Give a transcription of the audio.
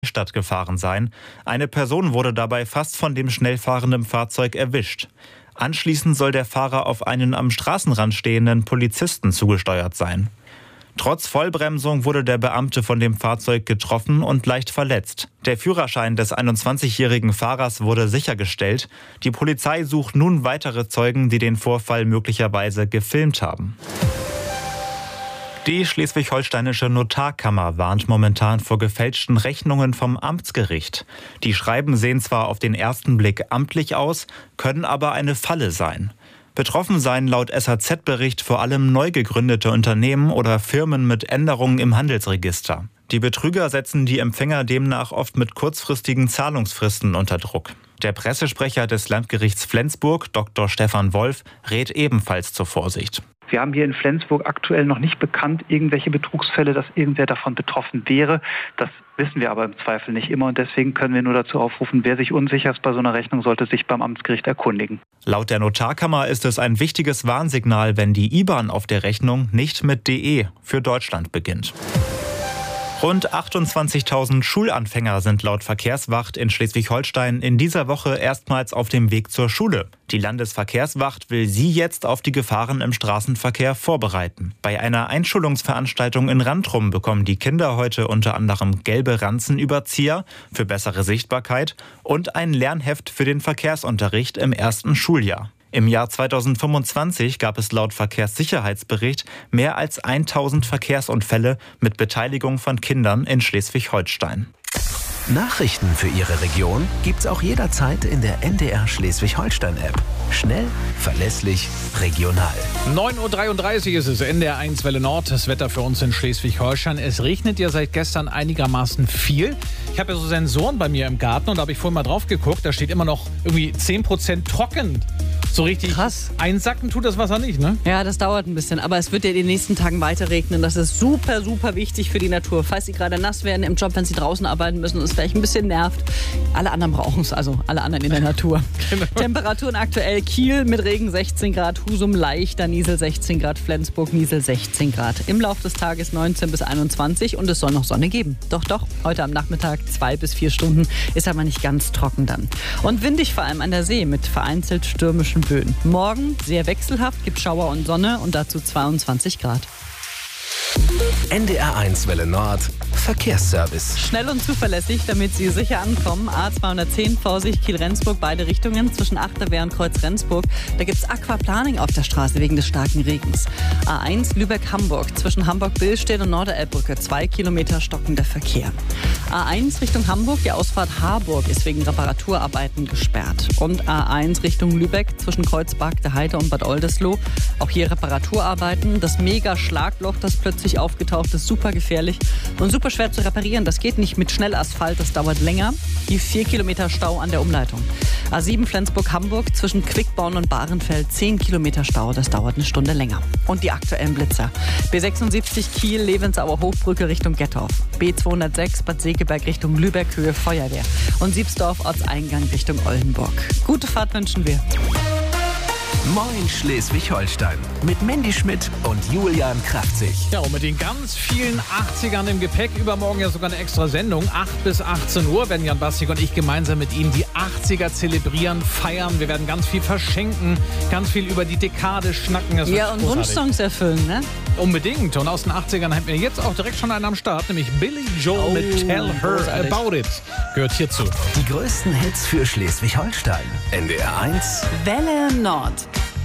Stadt gefahren sein. Eine Person wurde dabei fast von dem schnell fahrenden Fahrzeug erwischt. Anschließend soll der Fahrer auf einen am Straßenrand stehenden Polizisten zugesteuert sein. Trotz Vollbremsung wurde der Beamte von dem Fahrzeug getroffen und leicht verletzt. Der Führerschein des 21-jährigen Fahrers wurde sichergestellt. Die Polizei sucht nun weitere Zeugen, die den Vorfall möglicherweise gefilmt haben. Die schleswig-holsteinische Notarkammer warnt momentan vor gefälschten Rechnungen vom Amtsgericht. Die Schreiben sehen zwar auf den ersten Blick amtlich aus, können aber eine Falle sein. Betroffen seien laut SAZ-Bericht vor allem neu gegründete Unternehmen oder Firmen mit Änderungen im Handelsregister. Die Betrüger setzen die Empfänger demnach oft mit kurzfristigen Zahlungsfristen unter Druck. Der Pressesprecher des Landgerichts Flensburg, Dr. Stefan Wolf, rät ebenfalls zur Vorsicht. Wir haben hier in Flensburg aktuell noch nicht bekannt, irgendwelche Betrugsfälle, dass irgendwer davon betroffen wäre. Das wissen wir aber im Zweifel nicht immer und deswegen können wir nur dazu aufrufen, wer sich unsicher ist bei so einer Rechnung, sollte sich beim Amtsgericht erkundigen. Laut der Notarkammer ist es ein wichtiges Warnsignal, wenn die IBAN auf der Rechnung nicht mit DE für Deutschland beginnt. Rund 28.000 Schulanfänger sind laut Verkehrswacht in Schleswig-Holstein in dieser Woche erstmals auf dem Weg zur Schule. Die Landesverkehrswacht will sie jetzt auf die Gefahren im Straßenverkehr vorbereiten. Bei einer Einschulungsveranstaltung in Randrum bekommen die Kinder heute unter anderem gelbe Ranzenüberzieher für bessere Sichtbarkeit und ein Lernheft für den Verkehrsunterricht im ersten Schuljahr. Im Jahr 2025 gab es laut Verkehrssicherheitsbericht mehr als 1000 Verkehrsunfälle mit Beteiligung von Kindern in Schleswig-Holstein. Nachrichten für Ihre Region gibt's auch jederzeit in der NDR Schleswig-Holstein-App. Schnell, verlässlich, regional. 9.33 Uhr ist es, NDR 1 Welle Nord. Das Wetter für uns in Schleswig-Holstein. Es regnet ja seit gestern einigermaßen viel. Ich habe ja so Sensoren bei mir im Garten und da habe ich vorhin mal drauf geguckt. Da steht immer noch irgendwie 10% trocken. So richtig krass. Einsacken tut das Wasser nicht, ne? Ja, das dauert ein bisschen. Aber es wird ja in den nächsten Tagen weiter regnen. Das ist super, super wichtig für die Natur. Falls Sie gerade nass werden im Job, wenn Sie draußen arbeiten müssen und es vielleicht ein bisschen nervt. Alle anderen brauchen es, also alle anderen in der Natur. Genau. Temperaturen aktuell: Kiel mit Regen 16 Grad, Husum leichter Niesel 16 Grad, Flensburg Niesel 16 Grad. Im Laufe des Tages 19 bis 21 und es soll noch Sonne geben. Doch, heute am Nachmittag 2 bis 4 Stunden, ist aber nicht ganz trocken dann. Und windig vor allem an der See mit vereinzelt stürmischen Böen. Morgen sehr wechselhaft, gibt Schauer und Sonne und dazu 22 Grad. NDR 1 Welle Nord, Verkehrsservice. Schnell und zuverlässig, damit Sie sicher ankommen. A210, Vorsicht, Kiel-Rendsburg, beide Richtungen, zwischen Achterwehr und Kreuz-Rendsburg. Da gibt es Aquaplaning auf der Straße wegen des starken Regens. A1, Lübeck-Hamburg, zwischen Hamburg-Billstedt und Norderelbbrücke, 2 Kilometer stockender Verkehr. A1 Richtung Hamburg, die Ausfahrt Harburg ist wegen Reparaturarbeiten gesperrt. Und A1 Richtung Lübeck, zwischen Kreuzberg, der Heide und Bad Oldesloe, auch hier Reparaturarbeiten. Das Mega-Schlagloch, das plötzlich aufgetaucht ist, super gefährlich und super schwer zu reparieren. Das geht nicht mit Schnellasphalt, das dauert länger. Die 4 Kilometer Stau an der Umleitung. A7 Flensburg-Hamburg, zwischen Quickborn und Bahrenfeld, 10 Kilometer Stau, das dauert eine Stunde länger. Und die aktuellen Blitzer: B76 Kiel, Levensauer Hochbrücke Richtung Gettorf, B206 Bad Segeberg Richtung Lübeck, Höhe Feuerwehr und Siebsdorf Ortseingang Richtung Oldenburg. Gute Fahrt wünschen wir. Moin Schleswig-Holstein mit Mandy Schmidt und Julian Kraftzig. Ja, und mit den ganz vielen 80ern im Gepäck, übermorgen ja sogar eine extra Sendung, 8 bis 18 Uhr werden Jan Bastik und ich gemeinsam mit Ihnen die 80er zelebrieren, feiern. Wir werden ganz viel verschenken, ganz viel über die Dekade schnacken. Das ja, und großartig. Wunschsongs erfüllen, ne? Unbedingt. Und aus den 80ern haben wir jetzt auch direkt schon einen am Start, nämlich Billy Joel mit Tell Her großartig. About It. Gehört hierzu. Die größten Hits für Schleswig-Holstein. NDR 1 Welle Nord.